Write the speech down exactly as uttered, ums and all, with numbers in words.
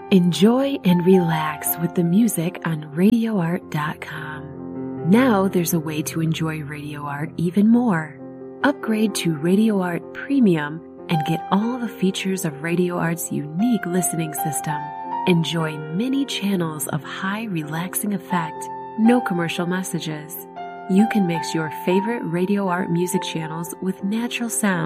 Enjoy and relax with the music on radio art dot com. Now there's a way to enjoy Radio Art even more. Upgrade to Radio Art Premium and get all the features of Radio Art's unique listening system. Enjoy many channels of high relaxing effect, no commercial messages. You can mix your favorite Radio Art music channels with natural sound